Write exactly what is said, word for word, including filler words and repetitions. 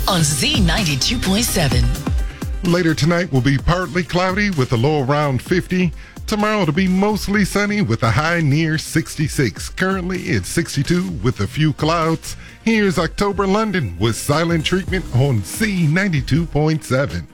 on Z ninety-two point seven. Later tonight will be partly cloudy with a low around fifty. Tomorrow it'll be mostly sunny with a high near sixty-six. Currently it's sixty-two with a few clouds. Here's October London with Silent Treatment on Z ninety-two point seven.